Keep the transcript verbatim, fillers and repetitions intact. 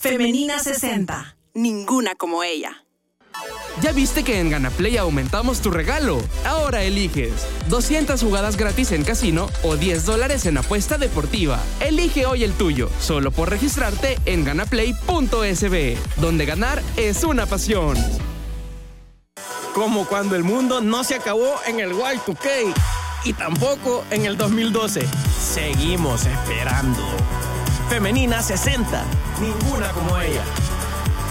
Femenina sesenta. Ninguna como ella. ¿Ya viste que en GanaPlay aumentamos tu regalo? Ahora eliges doscientas jugadas gratis en casino o diez dólares en apuesta deportiva. Elige hoy el tuyo, solo por registrarte en ganaplay punto es be, donde ganar es una pasión. Como cuando el mundo no se acabó en el Y dos K y tampoco en el dos mil doce. Seguimos esperando. Femenina sesenta. Ninguna como ella.